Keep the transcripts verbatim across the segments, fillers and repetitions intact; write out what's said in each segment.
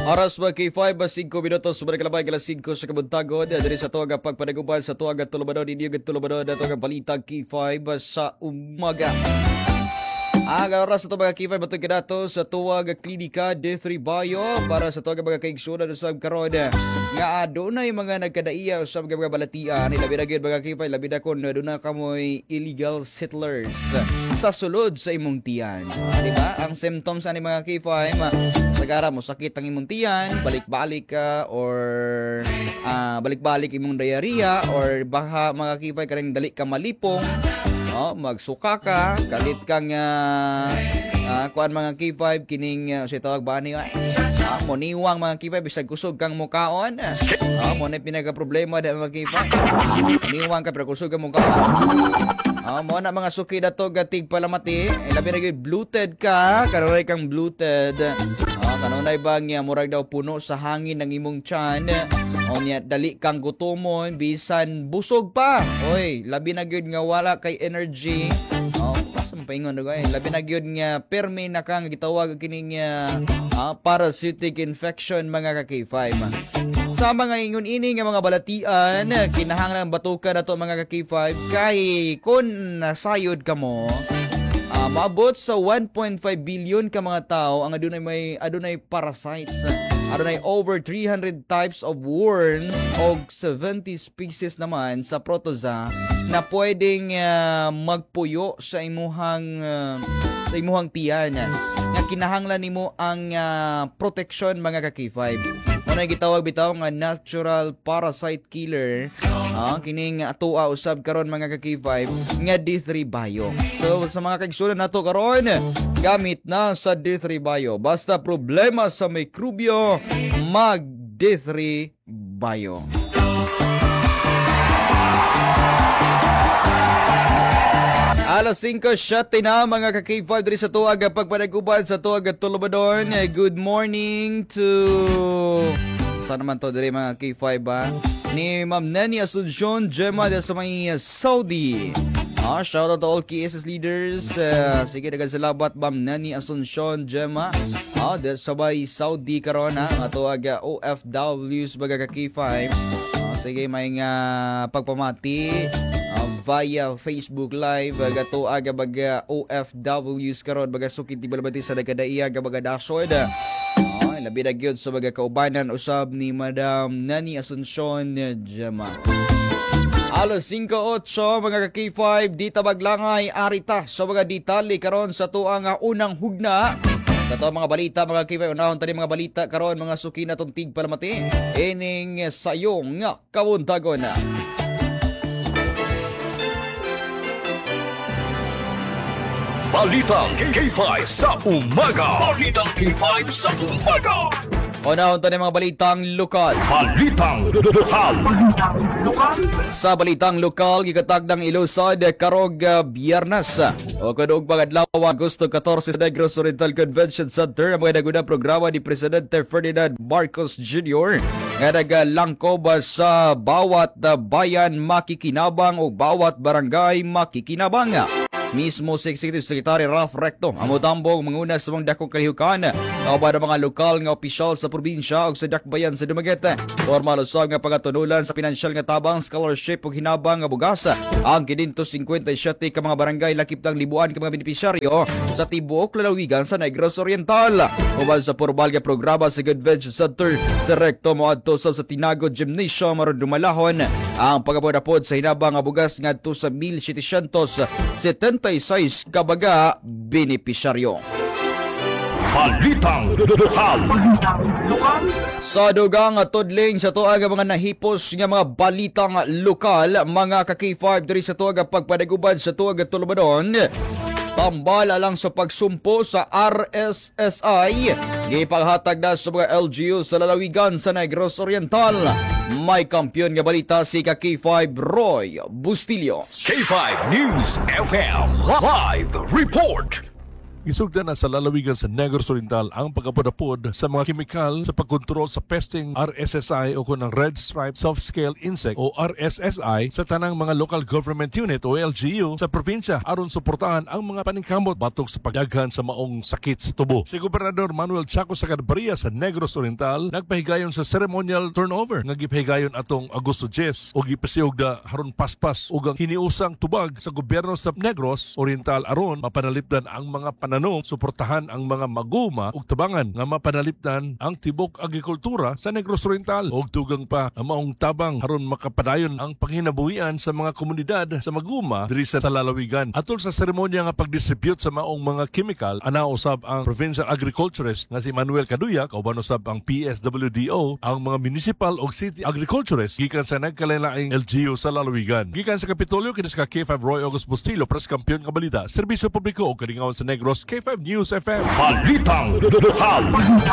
Oras ba K five, five minutos, sumunod kalabay kalas five sa kabuntagon. Dari sa tuwaga pagpanaguban sa tuwaga tulubadon, hindi yung tulubadon na tuwaga balita K five sa umaga. Ang oras sa tuwaga K five matong kadato sa tuwaga klinika D three Bayo para sa tuwaga mga kaigsunan sa karon. Nga doon na yung mga nagkadaiya sa mga balatian. Labi na yun mga K five, labi na kung doon na kamoy illegal settlers sa sulod sa imong tiyan. Diba? Ang symptoms ani mga K five, sagara mo sakit ang imong tiyan, balik-balik ka or uh, balik-balik imong diarrhea or baka mga K five karing dali ka malipong. Oh, magsuka ka, kalit kang uh, uh, kuan mga K five kining uh, si tawag ba ni ay uh, moniwang mga K five bisag kusog kang mukaon. Ah, uh, mo na pinaka problema da mga K five. Moniwang ka pero kusog kang mukaon. Ah, uh, mo na mga suki dato gatig palamati, eh, labi na gyud bloated ka, karoray kang bloated. Ah, uh, kanunay bang uh, murag daw puno sa hangin ng imong tiyan. O niya, dali kang gutomon, bisan busog pa. Oy, labi na gyud nga wala kay energy. Oh, basta mapaingon na guys. Labi na gyud nga permi na kang gitawag kining uh, parasitic infection mga ka K five. Sa mga ingon ini nga mga balatian, kinahanglan batukan na to mga ka K five kay kun nasayod ka mo. Uh, maabot sa one point five billion ka mga tao ang adunay may adunay parasites. Adunay over three hundred types of worms o seventy species naman sa protozoa na pwedeng uh, magpuyo sa imuhang uh, sa imuhang tiyan. Nga kinahanglan nimo ang uh, protection mga ka K five. Ano gitawag bitaw nga natural parasite killer. Ah, kining atoa usab karon mga ka K five nga D three Bio. So sa mga kaigsunan nato karon, gamit na sa D three Bio. Basta problema sa mikrobyo, mag D three Bio. Alas five siyete na mga ka K five diri sa tuwag pagpanaguban sa tuwag tulubadon. Good morning to saan naman to diri mga K five ba? Ni Ma'am Nani Asuncion Gemma sa may Saudi. Ah, shout out to all K S S leaders. Uh, sige dagan salamat Ma'am Nani Asuncion Gemma. Ah, sa may Saudi karon ha, ang tuwag O F Ws mga ka K five. Ah, sige may nga pagpamati Uh, via Facebook Live gato aga baga O F Ws karon baga sukit tibalbati sa nagkadaiya ga baga dasod. Oh, labi na gyud sa baga kaubanan usab ni Madam Nani Asuncion Gemma. Alas five eight mga ka K five di tabaglangay arita sa mga detalye karon sa tuang nga unang hugna. Sa to mga balita mga K five, unahon tani mga balita karon mga suki natong tigpalamati ining sayong nga kabuntagon na. Balitang K five sa umaga. Balitang K five sa umaga. Unahon tani mga balitang lokal. Balitang lokal. Balitang lokal. Sa balitang lokal, gikatag ng Ilocod karog uh, Biyernes. O kadug pagadlaw Agosto fourteen sa Negros Oriental Convention Center ang mga naguna programa ni Presidente Ferdinand Marcos Junior nga nagalangkob sa bawat uh, bayan makikinabang o bawat barangay makikinabang. Mismo si Executive Secretary Ralph Recto ang mutambong manguna sa mga dakong kalihukan kauban ng mga lokal nga opisyal sa probinsya o sa dakbayan sa Dumaguete. Formal usab nga pagatunulan sa pinansyal nga tabang, scholarship o hinabang nga bugas ang kintos fifty-seven ka mga barangay lakip ng libuan ka mga benepisyaryo sa tibuok lalawigan sa Negros Oriental. Ubal sa formal nga programa sa Convention Center sa Recto moadto sa Tinago Gymnasium aron dumalahon ang pagabodapod sa hinabang nga bugas ngadto sa one thousand seven hundred seventy-six kabaga benepisyaryo. Balitang lokal. Balitang lokal. Sa dugang tudling sa tuag mga nahipos nga mga balitang lokal mga ka K five diri sa tuag pagpanaguban sa tuag tulubadon. Tambal alang sa pagsumpo sa R S S I gipanghatag na sa mga L G U sa lalawigan sa Negros Oriental. May kampiyon nga balita si ka K five Roy Bustillo. K five News F M Live Report. Isugdan na sa lalawigan sa Negros Oriental ang pagkapodapod sa mga kemikal sa pagkontrol sa pesting R S S I o kunang Red Stripe Soft Scale Insect o R S S I sa tanang mga local government unit o L G U sa probinsya aron suportahan ang mga paningkamot batok sa pagdaghan sa maong sakit sa tubo. Si Gobernador Manuel Chaco Sacadbaria sa Negros Oriental nagpahigayon sa ceremonial turnover nga gipahigayon atong Agosto ten o gipasiyog da haron paspas ug ang hiniusang tubag sa gobyerno sa Negros Oriental aron mapanalipdan ang mga pananong suportahan ang mga maguma ug tabangan nga mapanalipdan ang tibok agrikultura sa Negros Oriental ug tugang pa ang maong tabang aron makapadayon ang panghinabuhian sa mga komunidad sa maguma diri sa lalawigan. Atol sa seremonya nga pagdistribute sa maong mga chemical ana usab ang provincial agriculturist nga si Manuel Caduya kauban usab ang P S W D O ang mga municipal ug city agriculturist gikan sa nagkalain-laing L G U sa lalawigan. Gikan sa Kapitolyo kinis ka K five Roy August Bustillo press kampiyon nga balita serbisyo publiko ug kadingawan sa Negros K five News F M. Balitang lokal.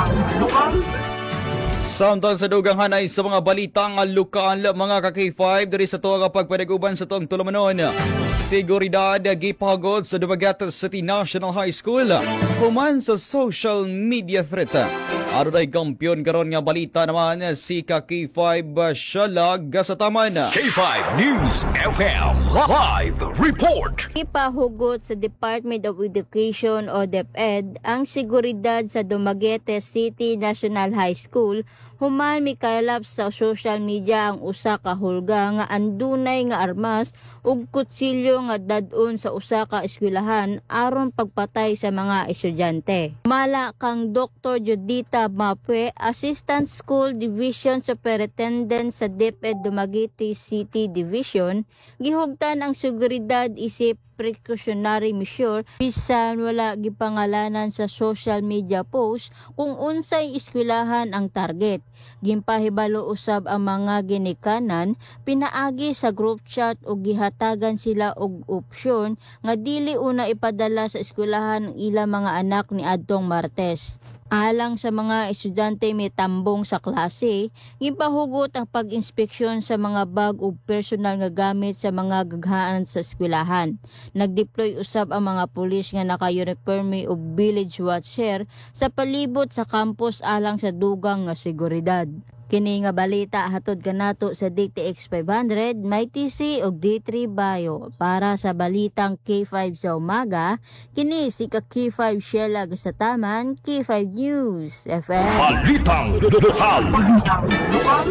Samtang sa dugang hanay sa mga balitang lokal mga ka-K five diri sa tuwa nga pagpadaguban sa tuong tulumanon. Seguridad gipagod sa Dumaguete City National High School human sa social media threat. Ano na kampiyon karon nga balita naman si ka-K five Shalag sa taman. K five News F M Live Report. Ipahugot sa Department of Education o DepEd ang seguridad sa Dumaguete City National High School human mikalap sa social media ang usa ka hulga nga andunay nga armas ug kutsilyo nga dadon sa usa ka eskwelahan aron pagpatay sa mga estudyante. Mala kang Doctor Judita Mapue, Assistant School Division Superintendent sa DepEd Dumaguete City Division, gihugtan ang seguridad isip precautionary measure bisan wala gipangalanan sa social media post kung unsay eskwelahan ang target. Gimpahibalo usab ang mga ginikanan pinaagi sa group chat ug gihatagan sila og opsyon nga dili una ipadala sa eskwelahan ang ilang mga anak ni adtong Martes. Alang sa mga estudyante may tambong sa klase, gipahugot ang pag-inspeksyon sa mga bag o personal nga gamit sa mga gaghaan sa eskwelahan. Nagdeploy usab ang mga pulis nga naka-uniforme o village watcher sa palibot sa campus alang sa dugang nga seguridad. Kini nga balita hatod kanato sa D T X five hundred, may T C ug D three Bio. Para sa balitang K five sa umaga, kini si ka-K five Shelag sa taman, K five News F M. Balitang lokal.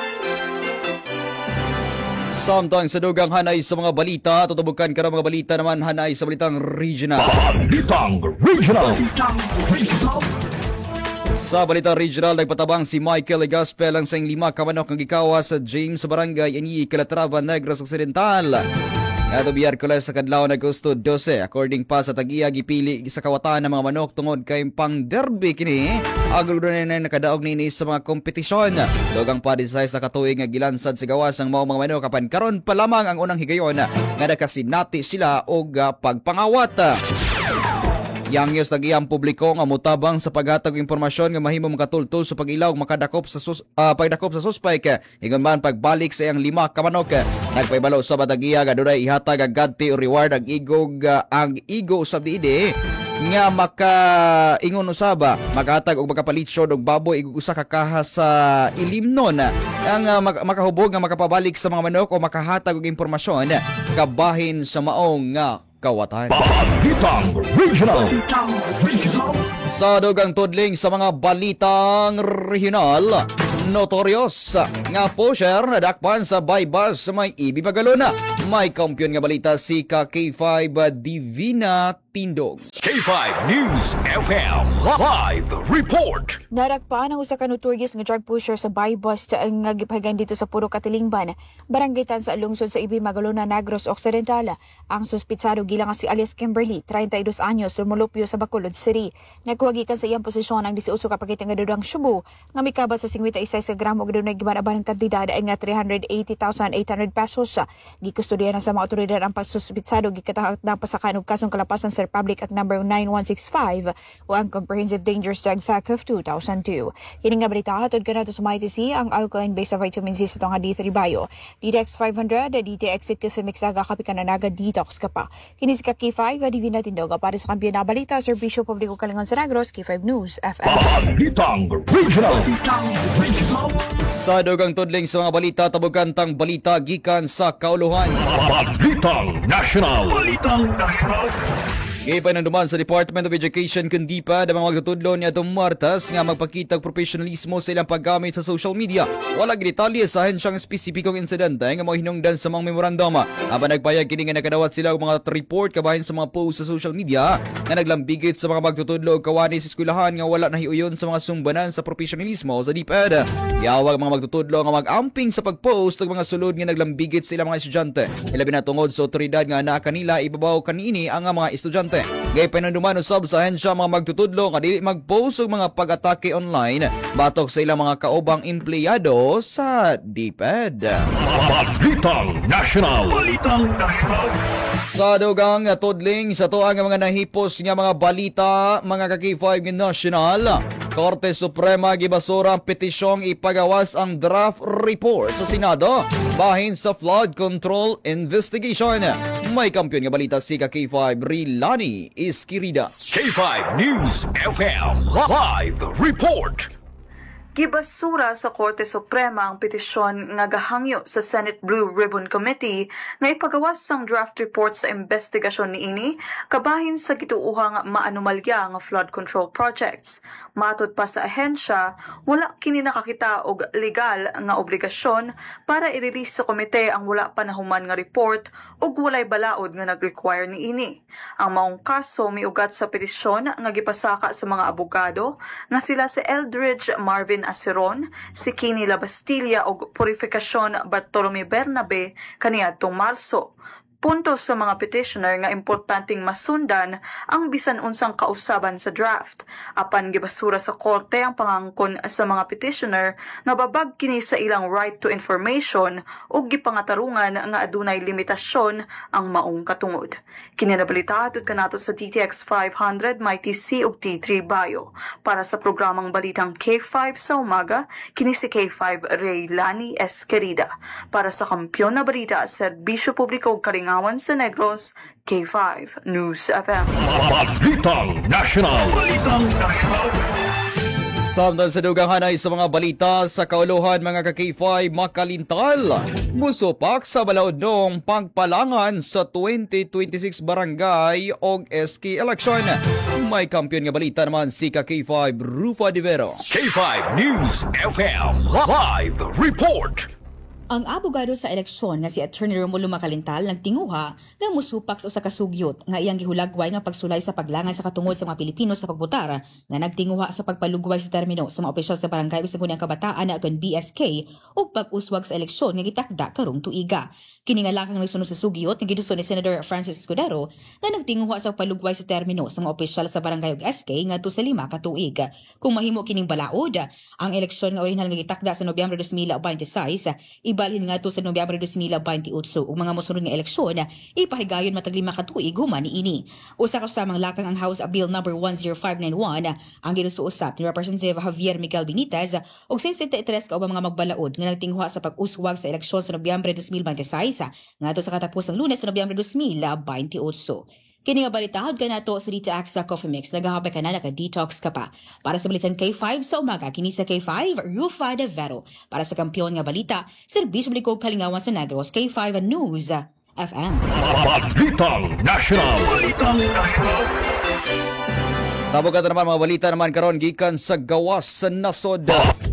Samtang sa dugang hanay sa mga balita, tutubukan ka ng mga balita naman hanay sa balitang regional. Balitang regional. Sa Balita Regional, nagpatabang si Michael Gaspel ang sa lima kamanok ng gikawa sa James sa Barangay Ani, Calatrava, Negros Occidental. Ato biyerkules sa kadlaw na Agosto twelve, according pa sa tag-iya gipili sa kawatan ng mga manok tungod kay pang derby kini. Agro na na nakadaog nini sa mga kompetisyon. Dogang pa desay sa katuig nga gilansad sa gawas ang mao mga manok apan karon pa lamang ang unang higayon nga nakasinati sila og pagpangawat. Yang yos tag-iyang publiko nga mutabang sa paghatag og impormasyon nga mahimong makatultol sa pag-ilaw makadakop sa sus, uh, pagdakop sa suspect ingon man pagbalik sa iyang lima ka manok. Nagpaybalo sa batag-iya nga dunay ihatag ang ganti o reward ang igog uh, ang igo usab diide nga maka ingon usaba makahatag og makapalitsyon og baboy igog usa ka kaha sa ilimnon ang uh, makahubog nga makapabalik sa mga manok o makahatag og impormasyon kabahin sa maong nga kawatan. Balitang regional. Sa dugang tudling sa mga balitang regional, notorious nga pusher na dakpan sa bypass sa may Ibi Magalona. May kampiyon nga balita si ka-K five Divina Tindog. K five News F M Live Report. Narakpaan ang usa ka notorious nga drug pusher sa bypass ang nga gipahigan dito sa Puro Katilingban, Barangay Tansa, lungsod sa Ibi Magalona, Negros Occidental. Ang suspitsado gilang si alias Kimberly, thirty-two anyos, lumulupyo sa Bacolod City. Nagkuwagikan sa iyang posisyon ang eighteen ka pakita nga dudang Cebu nga mikabat sa fifty-six ka gramo ug dunay gibanaban ng kantidad ay nga three hundred eighty thousand eight hundred pesos. Gikustodiyan na sa mga otoridad ang pagsuspitsado gikatahat na pasakan og kasong kalapasan sa sa Republic Act number nine one six five o ang Comprehensive Dangerous Drugs Act of two thousand two. Kini nga balita hatod kanato sa M I T C ang alkaline-based sa vitamin C sa tong D three Bio, D T X five hundred, D T X Ecofimix aga kapikananaga detox ka pa. Kini si K five di vinatindo para sa kampiyon na balita Serbisyo Publiko Kalingon sa Negros, K five News F M. Balitang Regional. Balitang Regional. Sa dugang tudling sa mga balita, tabugan tang balita gikan sa kauluhan. Balitang National. Balitang National. Gaypay nang duman sa Department of Education kundi pa na mga magtutudlo niya itong Martas nga magpakitag professionalismo sa ilang paggamit sa social media. Wala gidetalye sa hensyang spesipikong insidente nga mga hinungdan sa mga memorandum. Aba nagpayag kini nga nakadawat sila og mga report kabahin sa mga post sa social media nga naglambigit sa mga magtutudlo og kawani sa eskwelahan nga wala nahiuyon sa mga sumbanan sa professionalismo sa DepEd. Yawag mga magtutudlo nga mag-amping sa pagpost og mga sulod nga naglambigit sa ilang mga estudyante. Ilabi na tungod sa otoridad nga na kanila ibabaw kanini ang mga estudyante. Gay pananduman usab sa hensya mga magtutudlo nga dili mag-post og mga pag-atake online batok sa ilang mga kaubang empleyado sa DepEd. Balitang National. Balitang National. Sa dugang tudling sa tuang nga mga nahipos nga mga balita mga ka-K five nga national, Korte Suprema gibasura ang petisyong ipagawas ang draft report sa Senado bahin sa flood control investigation. May kampiyon nga balita si ka-K five Rilani Iskirida. K five News F M. Live report. Gibasura sa Korte Suprema ang petisyon nga gahangyo sa Senate Blue Ribbon Committee nga ipagawas ang draft report sa investigasyon niini kabahin sa gituuhang maanumalya nga flood control projects. Matod pa sa ahensya, wala kini nakakita og legal nga obligasyon para i-release sa komite ang wala pa nahuman nga report ug walay balaod nga nag-require niini. Ang maong kaso miugat sa petisyon nga gipasaka sa mga abogado nga sila si Eldridge Marvin Aceron, si Kini Labastilla ug Purificacion Bartolome Bernabe kaniadtong Marso. Puntos sa mga petitioner nga importanteng masundan ang bisan unsang kausaban sa draft. Apan gibasura sa korte ang pangangkon sa mga petitioner nga babag kini sa ilang right to information ug gipangatarungan nga adunay limitasyon ang maong katungod. Kini nabalita atud kanato sa D T X five hundred, M I T C ug D three Bio. Para sa programang Balitang K five sa umaga, kini si K five Reylani Esquerida. Para sa kampiyon na balita sa Serbisyo Publiko ug Kalingawan sa Negros, K five News F M. Balitang National. Balitang National. Samtang sa dugang hanay sa mga balita sa kauluhan mga ka-K five makalintal. Musupak sa balaod nung pagpalangan sa twenty twenty-six barangay o S K election. May kampiyon nga balita naman si ka-K five Rufa Divero. K five News F M. Live report. Ang abogado sa eleksyon nga si Attorney Romulo Macalintal nagtinguha nga musupak sa usa ka sugyot nga iyang gihulagway nga pagsulay sa paglangan sa katungod sa mga Pilipino sa pagbotar nga nagtinguha sa pagpalugway sa termino sa mga opisyal sa barangay ug sa Sangguniang Kabataan agon B S K ug pag-uswag sa eleksyon nga gitakda karong tuiga. Kini nga lakang nagsunod sa sugyot nga giduso ni Senator Francis Escudero nga nagtinguha sa pagpalugway sa termino sa mga opisyal sa barangay ug S K ngadto sa lima ka tuig. Kung mahimo kining balaod, ang eleksyon nga orihinal nga gitakda sa Nobyembre two thousand twenty-six ibalhin nga to sa Nobyembre two thousand twenty-eight ug mga mosunod nga eleksyon ipahigayon matag lima ka tuig human niini. Usa ka samang lakang ang House Bill number one oh five nine one ang ginusuusap ni Representative Javier Miguel Benitez ug sixty-three ka ubang mga magbalaod nga nagtinguha sa pag-uswag sa eleksyon sa Nobyembre two thousand twenty-six ngadto sa katapusang Lunes sa Nobyembre two thousand twenty-eight. Kini nga balitahod ka nato sa D T X sa Coffee Mix nagahapay ka na naka-detox ka pa. Para sa balitang K five sa umaga, kini sa K five Rufa de Vero. Para sa kampiyon nga balita, Serbisyo Publiko Kalingawan sa Negros, K five News F M. Balitang National. Balitang National. Tabog ka naman mga balita naman karon gikan sa gawas sa nasod.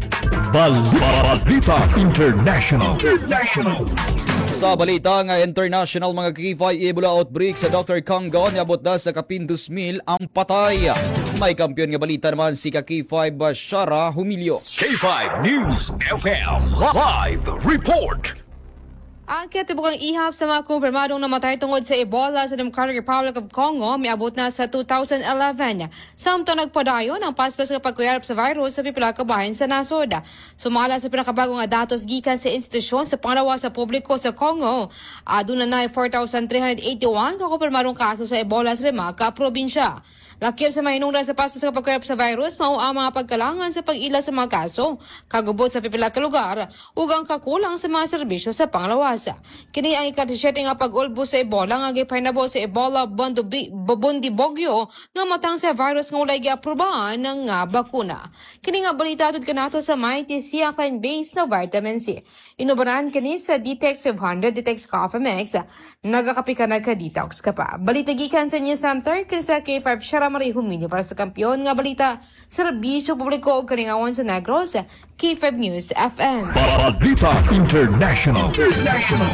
Balita International. International. Sa balita nga international mga K five Ebola outbreak sa Doctor Congo niabot na sa kapindus mil ang patay. May kampiyon nga balita naman si ka-K five Shara Humilio. K five News F M. Live report. Ang katibukang ihap sa mga kumpirmadong namatay tungod sa Ebola sa Democratic Republic of Congo miabot na sa two thousand eleven. Samtang nagpadayon ang paspas nga pagkuyarap sa virus sa pipila ka bahin sa nasod. Sumala sa pinakabagong nga datos gikan sa institusyon sa panglawa sa publiko sa Congo. Aduna na four thousand three hundred eighty-one ka kumpirmadong kaso sa Ebola sa lima ka probinsya. Lakip sa mahinungdan sa paspas nga pagkuyarap sa virus mao ang mga pagkalangan sa pag-ila sa mga kaso, kagubot sa pipila ka lugar, ug ang kakulang sa mga serbisyo sa panglawasa. Kini ang ika-seventy nga pag-ulbo sa Ebola nga gipahinabo sa Ebola Bundibugyo nga matang sa virus nga walay giaprobahan ng nga bakuna. Kini nga balita tud kanato sa Mighty Siacan base na vitamin C. Inubaran kini sa Detox five hundred Detox Coffee Mix. Nagakapi ka na ka-detox ka pa. Balita gikan sa News Center kini sa K five Shara Marie Humini para sa kampiyon nga balita serbisyo publiko ug kaningawan sa Negros. K five News F M. Balita International. International.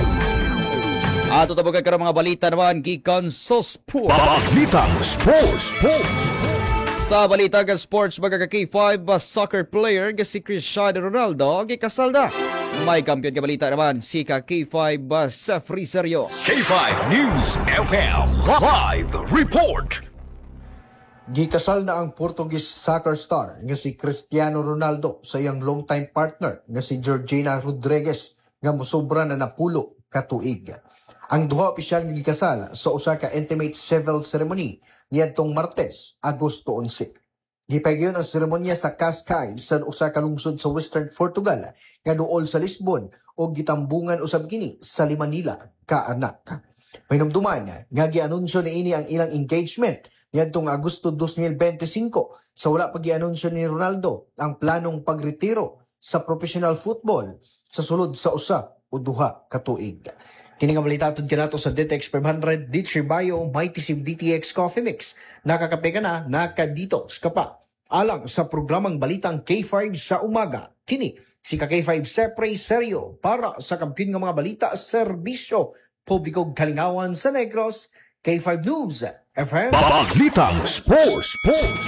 Ato tabugan ka ng mga balita naman gikan sa sports. Balita Sports. Sports. Sa balita ng sports, mga ka-K five soccer player nga si Cristiano Ronaldo gikasal na. May kampiyon ka balita naman si ka-K five sa Friserio. K five News F M. Live report. Gikasal na ang Portuguese soccer star nga si Cristiano Ronaldo sa iyang longtime partner nga si Georgina Rodriguez nga mosobra na napulo ka tuig. Ang duha opisyal nga gikasal sa usa ka intimate civil ceremony niadtong Martes, Agosto eleven. Gipagayon ang seremonya sa Cascais sa usa ka lungsod sa Western Portugal nga duol sa Lisbon ug gitambungan usab kini sa lima nila ka anak. Pahinumduman nga gianunsyo niini ang ilang engagement niadtong Agosto twenty twenty-five sa wala pa gianunsyo ni Ronaldo ang planong pagretiro sa professional football sa sulod sa usa o duha ka tuig. Kini nga balita tud kanato sa D T X five hundred D T Bio Mighty Sib D T X Coffee Mix. Nakakape ka na, naka-detox ka pa. Alang sa programang Balitang K five sa umaga, kini si ka K five Sepre Serio para sa kampiyon nga mga balita serbisyo publikong kalingawan sa Negros, K five News F M. Balitang Sports. Sports.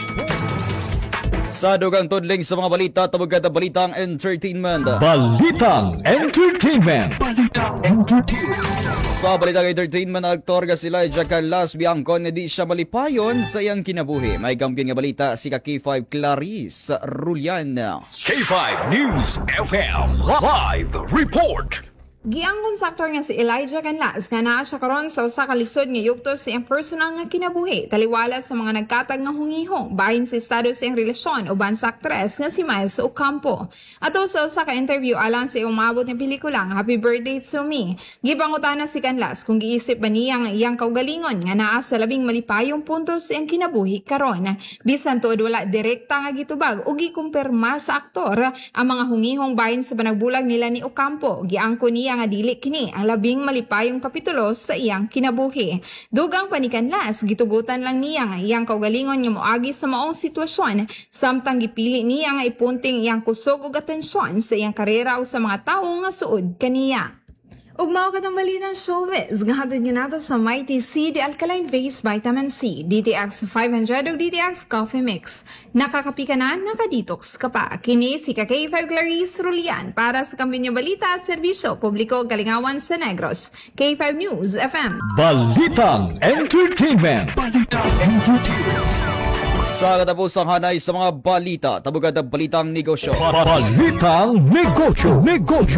Sa dugang tudling sa mga balita, tabugan na balitang entertainment. Balitang Entertainment. Balitang Entertainment. Sa balitang entertainment, aktor nga si Elijah Calas biangkon nga di siya malipayon sa iyang kinabuhi. May kampiyon nga balita si ka K five Clarice Rulian. K five News F M. Live report. Giangkon sa aktor nga si Elijah Canlas nga naa siya karon sa usa ka lisod nga yugto sa iyang personal nga kinabuhi taliwala sa mga nagkatag nga hungihong bahin sa estado sa iyang relasyon uban sa aktres nga si Miles Ocampo. Ato sa usa ka interview alang sa iyang umabot nga pelikula nga Happy Birthday to Me, gipangutana si Canlas kung giisip ba niya nga iyang kaugalingon nga naa sa labing malipayong punto sa iyang kinabuhi karon. Bisan tuod wala direkta nga gitubag o gikumpirma sa aktor ang mga hungihong bahin sa banagbulag nila ni Ocampo. Giangkon niya nga dili kini ang labing malipayong kapitulo sa iyang kinabuhi. Dugang pa ni Canlas, gitugutan lang niya nga iyang kaugalingon nga moagi sa maong sitwasyon, samtang gipili niya nga ipunting iyang kusog ug atensyon sa iyang karera o sa mga tawo nga suod kaniya. Ug mao katong balitang showbiz nga hatod niyo nato sa Mighty C The Alkaline Base Vitamin C, D T X five hundred ug D T X Coffee Mix. Nakakapi ka na, nakadetox ka pa. Kini si ka K five Clarice Rulian para sa kampiyon balita, serbisyo publiko kalingawan sa Negros. K five News F M. Balitang Entertainment. Balitang Entertainment. Sa katapusang hanay sa mga balita, tabugan ang balitang negosyo. Balitang Negosyo. Negosyo.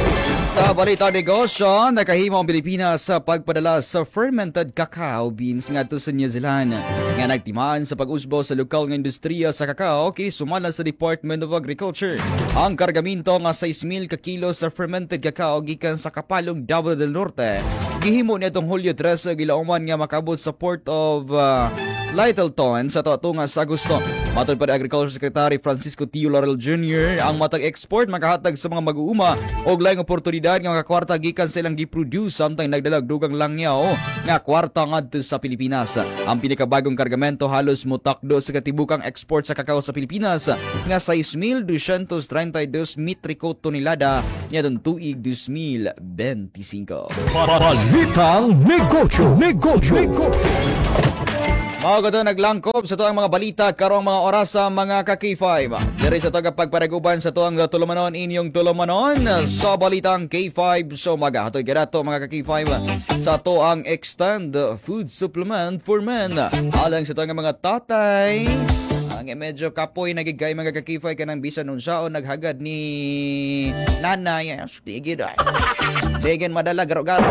Sa balitang negosyo, nakahimo ang Pilipinas sa pagpadala sa fermented cacao beans ngadto sa New Zealand. Nga nagtimaan sa pag-usbo sa lokal nga industriya sa cacao kini sumala sa Department of Agriculture. Ang kargamento nga six mil ka kilo sa fermented cacao gikan sa Kapalong, Davao del Norte. Gihimo nitong Hulyo thirteen gilauman nga makabot sa Port of uh, Lyttelton sa tuatunga sa Agosto. Matod pa ni Agriculture Secretary Francisco Tio Laurel Junior, ang matag export makahatag sa mga mag-uuma og laing oportunidad nga makakwarta gikan sa ilang gi-produce samtang nagdalag dugang langyaw nga kwarta ngadto sa Pilipinas. Ang pinakabagong kargamento halos motakdo sa katibukang export sa kakao sa Pilipinas nga six mil two hundred thirty-two metriko tonelada niadtong tuig twenty twenty-five. Balitang Negosyo. Negosyo. Mao ko to naglangkob sa tuang mga balita karong mga oras sa mga ka-K five. Diri sa tuang pagpadaguban sa tuang tulumanon inyong tulumanon sa balitang K five sa umaga. Hatoy gadato mga ka-K five sa tuang extend food supplement for men. Alang sa tuang mga tatay ang medyo kapoy nagigay mga ka-K five kanang bisan unsaon naghagad ni nanay. Digid ay. Degen madala garo-garo.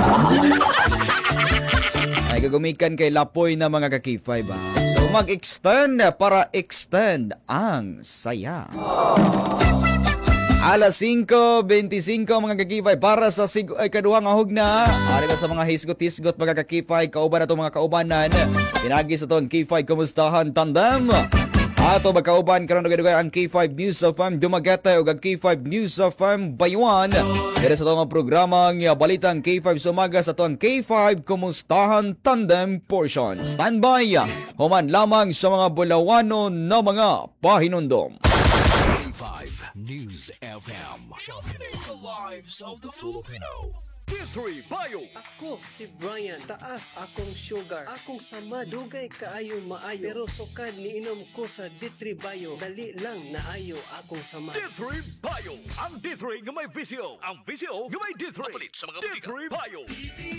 Ay gagumikan kay lapoy na mga ka-K five. Ah. So mag-extend para extend ang saya. Alas singko twenty-five mga ka-K five para sa sig- ay, kaduhang ahog na. Ari ka sa mga hisgot-hisgot mga ka-K five, kauban na itong mga kaubanan. Pinagi sa itong K five Kumustahan Tandem. Ato magkauban karon dugay-dugay ang K five News of M Dumaguete ug ang K five News of M Bayuan. Dere sa itong programang balitang K five Sumaga sa itong K five Kumustahan Tandem portion. Standby, human lamang sa mga Bulawanon na mga pahinundom. K five News F M. Championing the lives of the Filipino. D three Bio. Ako si Brian, taas akong sugar. Akong sama dugay kaayo maayo. Pero sukad niinom ko sa D three Bio. Dali lang naayo akong sama. D three Bio. Ang D three nga may visyo. Ang visyo nga may D three. Mapalit sa mga D three Bio.